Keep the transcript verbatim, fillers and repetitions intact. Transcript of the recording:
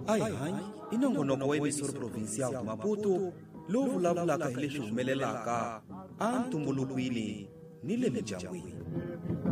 Ai hanyi inongonoko wa emisoro provincial de Maputo lowu vulavulaka hi leswi humelelaka a ntumbulukweni ni le mindyangwini.